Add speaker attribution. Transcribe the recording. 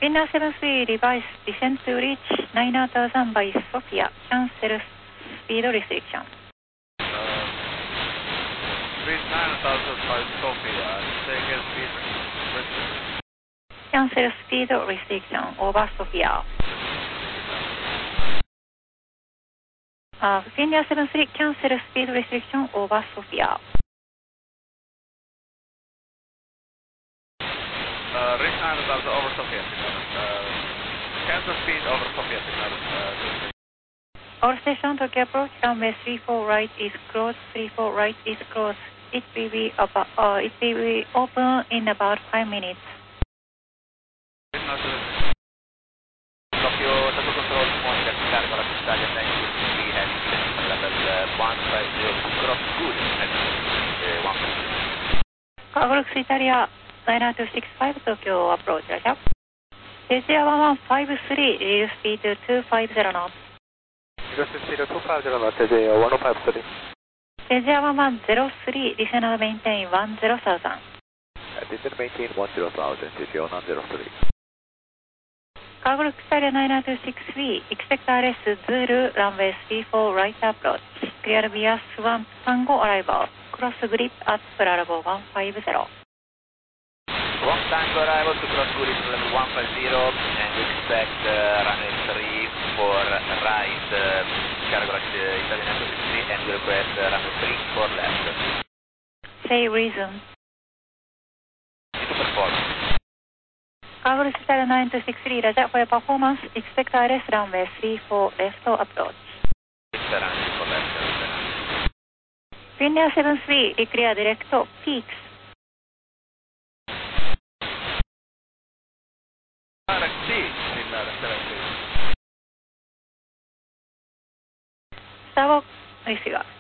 Speaker 1: Finnair 73 revise descent to reach 9000 by Sofia. Cancel speed restriction.
Speaker 2: Reach 9000 by Sofia. Take speed restriction.
Speaker 1: Cancel speed restriction over Sofia. Finnair 73 cancel speed restriction over Sofia.
Speaker 2: Reach 9000 over Sofia. Cancel speed over Sofia.
Speaker 1: All station Tokyo approach runway 34 right is closed. 34 right is closed. It will be open in about 5 minutes.
Speaker 2: Tokyo control point at Cargo Italia 93 heading level 150 cross good heading 150.
Speaker 1: Cargo Italia 99265 Tokyo approach, Roger. Asia 1153, real speed 250 knots.
Speaker 2: Real speed 250 knots, Asia 1053.
Speaker 1: Asia 1103, descend maintain 10,000.
Speaker 2: Descend maintain 10,000, Asia 103.
Speaker 1: Cargo Italia 99263, expect RS Zulu, runway 34 right approach. Clear via Swamp Tango arrival. Cross grip at level 150.
Speaker 2: Swamp Tango arrival to cross grip level 150 and we expect runway 34 right, Cargo Italia 99263 and we request runway 34 left.
Speaker 1: Say reason.
Speaker 2: Into performance.
Speaker 1: Cargo Italia 9263, Roger, for your performance, expect RS runway 34 left approach. Finnair 73, declare direct peaks.
Speaker 2: Direct peaks, Finnair 73.
Speaker 1: Starboard receiver.